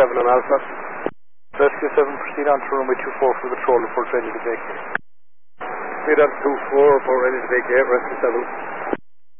7 on Alpha. Rescue 7, proceed on to runway 24 for the patrol report ready to vacate. Speed on 24, report ready to vacate, Rescue 7.